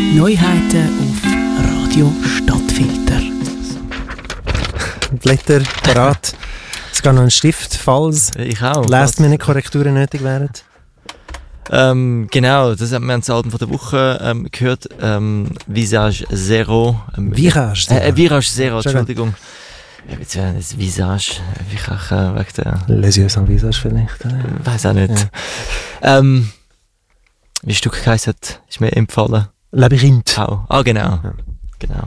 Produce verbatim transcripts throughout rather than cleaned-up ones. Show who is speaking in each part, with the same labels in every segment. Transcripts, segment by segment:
Speaker 1: Neuheiten auf Radio Stadtfilter.
Speaker 2: Blätter parat. Es geht noch ein Stift, falls
Speaker 3: ich auch.
Speaker 2: Last-Minute-Korrekturen nötig wären.
Speaker 3: Ähm, genau, das haben wir das Album von der Woche ähm, gehört. Ähm, Visage Zero. Ähm,
Speaker 2: Virage Zero.
Speaker 3: Äh, Virage Zero, Entschuldigung. Jetzt wäre das Visage, vielleicht äh, wegen der...
Speaker 2: Les yeux sans Visage vielleicht. Oder?
Speaker 3: Weiß auch nicht. Ja. Ähm, wie das Stück geheißen hat, ist mir empfohlen.
Speaker 2: Labyrinth.
Speaker 3: Oh. Ah, genau. Ja. Genau.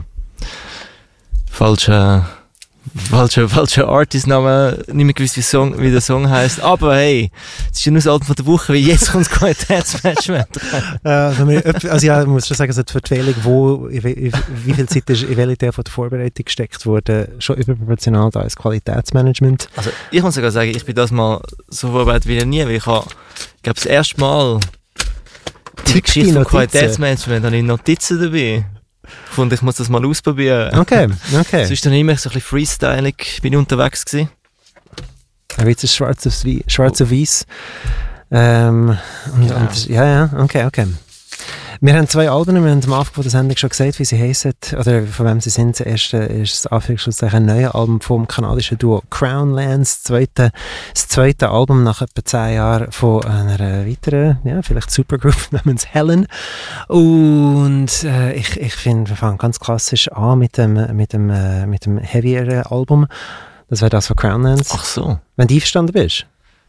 Speaker 3: Falscher... Falscher, falscher Artist-Name, nicht mehr gewusst, wie, Song, wie der Song heisst. Aber hey, es ist ja nur das Album von der Woche, weil jetzt kommt das Qualitätsmanagement.
Speaker 2: also, also ja, ich muss schon sagen, also die Verteilung, wo, wie viel Zeit ist in welche Teil von der Vorbereitung gesteckt wurde, schon überproportional da ist Qualitätsmanagement.
Speaker 3: Also ich muss sogar sagen, ich bin das mal so vorbereitet wie nie, weil ich habe, ich glaube, das erste Mal die Geschichte von Qualitätsmanagement habe ich Notizen dabei. Und ich muss das mal ausprobieren.
Speaker 2: Okay, okay.
Speaker 3: Sonst dann immer so ein bisschen freestylig bin ich unterwegs gewesen.
Speaker 2: Aber jetzt ist schwarz auf Weiß. Schwarz auf Weiß. Ähm, und,
Speaker 3: genau.
Speaker 2: und, ja, ja, okay, okay. Wir haben zwei Alben, wir haben am Anfang der Sendung schon gesagt, wie sie heissen, oder von wem sie sind. Das erste ist das Anführungszeichen ein neues Album vom kanadischen Duo Crownlands. Das zweite, das zweite Album nach etwa zehn Jahren von einer weiteren, ja, vielleicht Supergroup namens Helen. Und äh, ich, ich finde, wir fangen ganz klassisch an mit dem, mit dem, äh, mit dem heavieren Album. Das wäre das von Crownlands.
Speaker 3: Ach so.
Speaker 2: Wenn du einverstanden bist.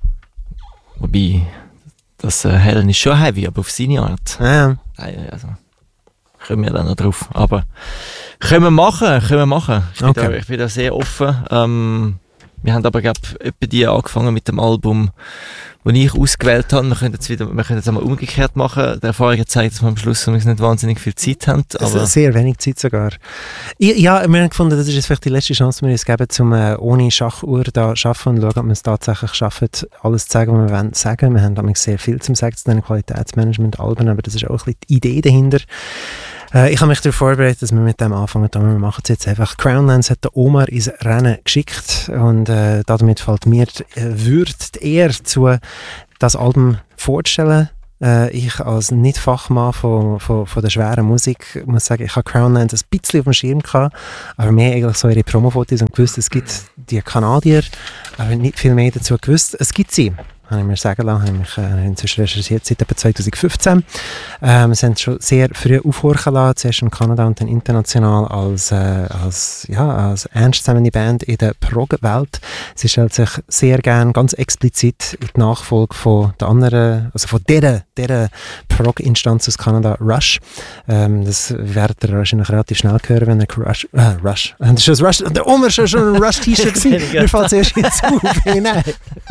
Speaker 3: Wobei... Das äh, Helen ist schon heavy, aber auf seine Art.
Speaker 2: Ja.
Speaker 3: Also, kommen wir dann noch drauf. Aber können wir machen, können wir machen. Ich bin,
Speaker 2: okay.
Speaker 3: da, ich bin da sehr offen. Ähm, wir haben aber, glaube ich, etwa die angefangen mit dem Album, das ich ausgewählt habe. Wir können jetzt wieder, wir können jetzt einmal umgekehrt machen. Die Erfahrung zeigt, dass wir am Schluss nicht wahnsinnig viel Zeit haben. Aber
Speaker 2: sehr wenig Zeit sogar. Ich, ja, wir haben gefunden, das ist jetzt vielleicht die letzte Chance, die wir uns geben, um äh, ohne Schachuhr da arbeiten und schauen, ob wir es tatsächlich schaffen, alles zu sagen, was wir wollen sagen. Wir haben damit sehr viel zu sagen zu den Qualitätsmanagement-Alben, aber das ist auch ein bisschen die Idee dahinter. Äh, ich habe mich darauf vorbereitet, dass wir mit dem anfangen. Wir machen es jetzt einfach. Crownlands hat den Omar ins Rennen geschickt und äh, damit fällt mir die Würde, die Ehre zu, das Album vorzustellen. Äh, ich als Nicht-Fachmann von, von, von der schweren Musik muss sagen, ich habe Crownlands ein bisschen auf dem Schirm gehabt, aber mehr eigentlich so ihre Promo-Fotos und gewusst, es gibt die Kanadier, aber nicht viel mehr dazu gewusst. Es gibt sie. Habe ich mir sagen lassen, habe ich mich äh, inzwischen recherchiert, seit etwa zwanzig fünfzehn. Ähm, wir sind schon sehr früh aufhorchen lassen, zuerst in Kanada und dann international als, äh, als, ja, als ernstzunehmende Band in der Prog-Welt. Sie stellt sich sehr gern ganz explizit in die Nachfolge von der anderen, also von dieser, dieser Prog-Instanz aus Kanada, Rush. Ähm, das werdet ihr wahrscheinlich relativ schnell hören, wenn ihr Rush, äh, Rush, das ist schon Rush, der Omer war schon ein Rush-T-Shirt gewesen. Mir fällt es erst jetzt auf. Nein.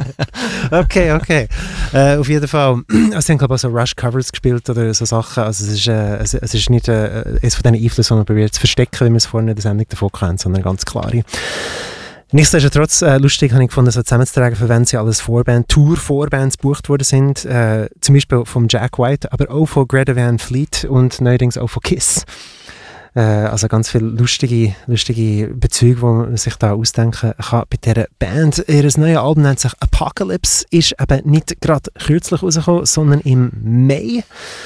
Speaker 2: Okay, okay. Äh, auf jeden Fall. Also, sie haben, glaube ich, so Rush-Covers gespielt oder so Sachen. Also, es ist, äh, es, es ist nicht äh, eines von diesen Einflüssen, die man probiert zu verstecken, wie wir es vorhin in der Sendung davon kennen, sondern ganz klare. Nichtsdestotrotz, äh, lustig habe ich gefunden, so zusammenzutragen, für wenn sie alles Vorband, Tour-Vorbands gebucht worden sind. Äh, zum Beispiel von Jack White, aber auch von Greta Van Fleet und neuerdings auch von Kiss. Äh, also ganz viele lustige, lustige Bezüge, die man sich da ausdenken kann bei dieser Band. Ihr neues Album nennt sich Apocalypse, ist eben nicht gerade kürzlich rausgekommen, sondern im Mai.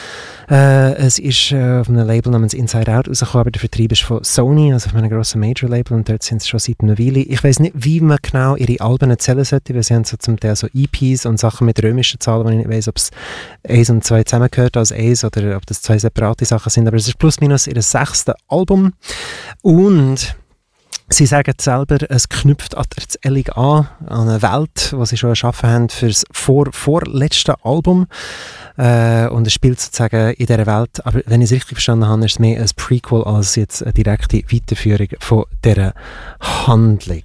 Speaker 2: Äh, es ist äh, auf einem Label namens Inside Out rausgekommen, aber der Vertrieb ist von Sony, also von einem grossen Major-Label, und dort sind sie schon seit einer Weile. Ich weiss nicht, wie man genau ihre Alben erzählen sollte, weil sie haben so zum Teil so E Ps und Sachen mit römischen Zahlen, wo ich nicht weiss, ob es eins und zwei zusammengehört als eins oder ob das zwei separate Sachen sind, aber es ist plus minus ihr sechstes Album und sie sagen selber, es knüpft an der Erzählung an, an eine Welt, die sie schon erschaffen haben für das vor, vorletzte Album. Äh, und es spielt sozusagen in dieser Welt, aber wenn ich es richtig verstanden habe, ist es mehr ein Prequel als jetzt eine direkte Weiterführung von dieser Handlung.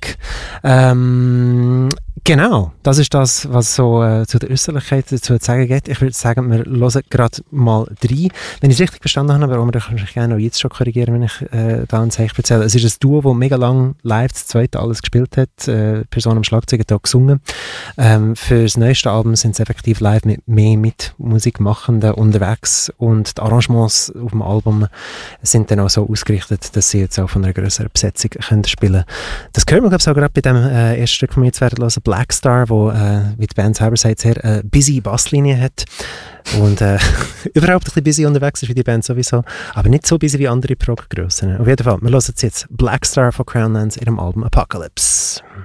Speaker 2: Ähm, genau, das ist das, was so äh, zu der Äußerlichkeit dazu zu sagen geht. Ich würde sagen, wir hören gerade mal rein. Wenn ich es richtig verstanden habe, aber dann kann ich gerne auch jetzt schon korrigieren, wenn ich äh, da ein Zeichen erzähle. Es ist ein Duo, das mega lang live das zweite alles gespielt hat. Äh, die Person am Schlagzeug hat auch gesungen. Ähm, für das neueste Album sind sie effektiv live mit mehr mit Musikmachenden unterwegs und die Arrangements auf dem Album sind dann auch so ausgerichtet, dass sie jetzt auch von einer grösseren Besetzung können spielen können. Das hören wir, glaube ich, auch gerade bei dem äh, ersten Stück von mir jetzt werden hören, Blackstar, wo, äh, wie die Band selber sagt, sehr äh, busy Basslinie hat und äh, überhaupt ein bisschen busy unterwegs ist wie die Band sowieso, aber nicht so busy wie andere Prog-Grössen. Auf jeden Fall, wir hören jetzt Blackstar von Crownlands in ihrem Album Apocalypse.